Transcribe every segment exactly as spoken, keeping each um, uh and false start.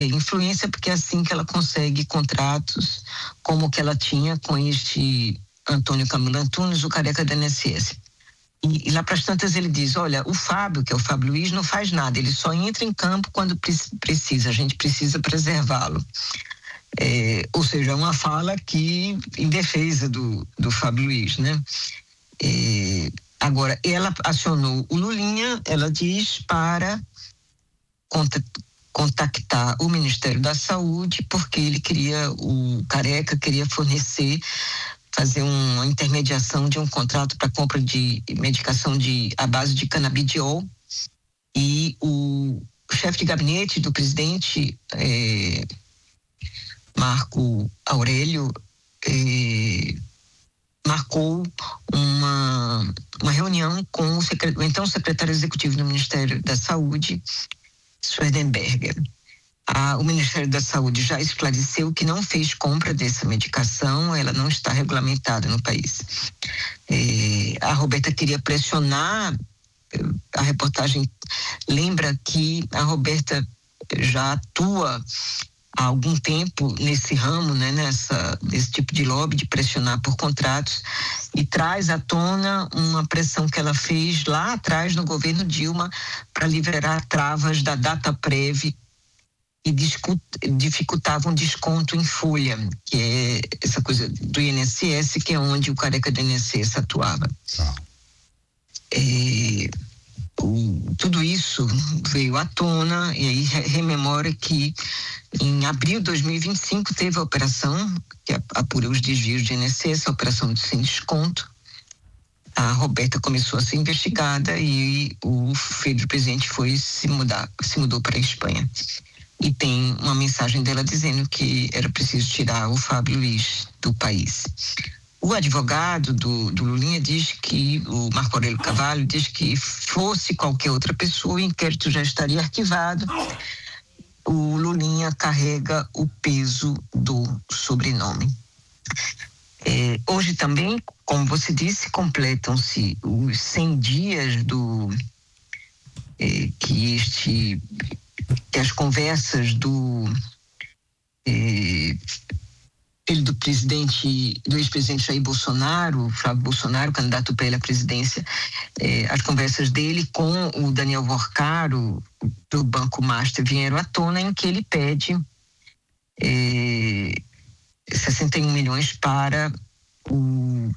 influência, porque é assim que ela consegue contratos como o que ela tinha com este Antônio Camilo Antunes, o careca da I N S S. E, e lá para as tantas ele diz, olha, o Fábio, que é o Fábio Luiz, não faz nada, ele só entra em campo quando precisa, a gente precisa preservá-lo. É, ou seja, uma fala que em defesa do, do Fábio Luiz, né? É, agora, ela acionou o Lulinha, ela diz, para contactar o Ministério da Saúde, porque ele queria, o careca queria fornecer, fazer uma intermediação de um contrato para compra de medicação de, à base de canabidiol, e o chefe de gabinete do presidente, é, Marco Aurélio, é, marcou uma, uma reunião com o, secret, o então secretário executivo do Ministério da Saúde, Swerdenberger. A, o Ministério da Saúde já esclareceu que não fez compra dessa medicação, ela não está regulamentada no país. É, a Roberta queria pressionar, a reportagem lembra que a Roberta já atua há algum tempo nesse ramo, né, nessa, nesse tipo de lobby, de pressionar por contratos, e traz à tona uma pressão que ela fez lá atrás no governo Dilma para liberar travas da Dataprev e dificultavam desconto em folha, que é essa coisa do I N S S, que é onde o careca do I N S S atuava. Ah. É, o, tudo isso veio à tona, e aí rememora que em abril de dois mil e vinte e cinco teve a operação que apura os desvios de I N S S, a operação de sem desconto. A Roberta começou a ser investigada e o filho do presidente foi se mudar, se mudou para a Espanha. E tem uma mensagem dela dizendo que era preciso tirar o Fábio Luiz do país. O advogado do, do Lulinha diz que, o Marco Aurélio Carvalho diz que fosse qualquer outra pessoa, o inquérito já estaria arquivado. O Lulinha carrega o peso do sobrenome. É, hoje também, como você disse, completam-se os cem dias do é, que este que as conversas do eh, filho do presidente, do ex-presidente Jair Bolsonaro, Flávio Bolsonaro, candidato para ele à presidência, eh, as conversas dele com o Daniel Vorcaro, do Banco Master, vieram à tona, em que ele pede eh, sessenta e um milhões para o,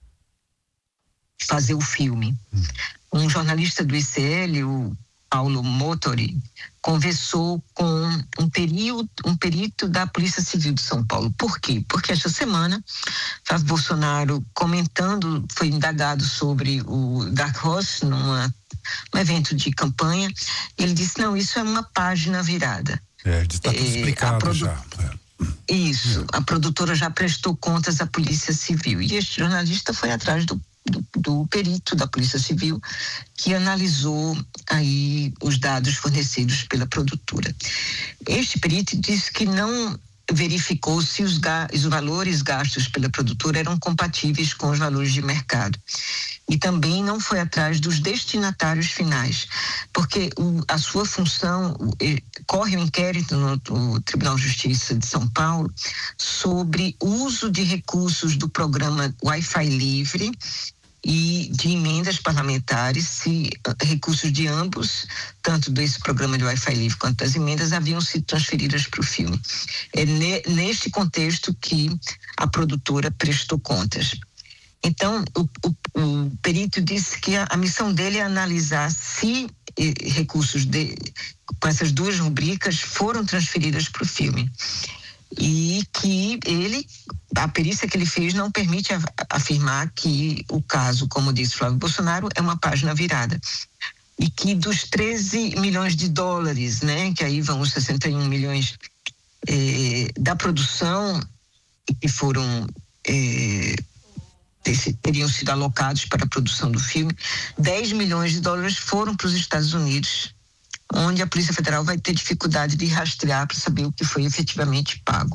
fazer o filme. Um jornalista do I C L, o Paulo Motori, conversou com um, período, um perito da Polícia Civil de São Paulo. Por quê? Porque esta semana, Flávio Bolsonaro, comentando, foi indagado sobre o Dark Horse, numa, num evento de campanha, ele disse, não, isso é uma página virada. É, está tudo explicado produ... já. É. Isso, a produtora já prestou contas à Polícia Civil. E este jornalista foi atrás do Do, do perito da Polícia Civil, que analisou aí os dados fornecidos pela produtora. Este perito disse que não verificou se os, ga, os valores gastos pela produtora eram compatíveis com os valores de mercado. E também não foi atrás dos destinatários finais, porque o, a sua função, o, corre um inquérito no, no Tribunal de Justiça de São Paulo sobre o uso de recursos do programa Wi-Fi Livre e de emendas parlamentares, se recursos de ambos, tanto desse programa de Wi-Fi Livre quanto das emendas, haviam sido transferidas para o filme. É ne, neste contexto que a produtora prestou contas. Então, o, o, o perito disse que a, a missão dele é analisar se eh, recursos de, com essas duas rubricas foram transferidas para o filme. E que ele, a perícia que ele fez não permite a, afirmar que o caso, como disse Flávio Bolsonaro, é uma página virada. E que dos treze milhões de dólares, né, que aí vão os sessenta e um milhões eh, da produção, que foram eh, teriam sido alocados para a produção do filme, dez milhões de dólares foram para os Estados Unidos, onde a Polícia Federal vai ter dificuldade de rastrear para saber o que foi efetivamente pago.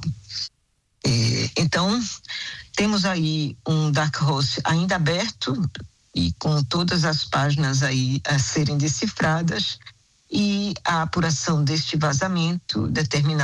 É, então, temos aí um Dark Horse ainda aberto e com todas as páginas aí a serem decifradas, e a apuração deste vazamento determinar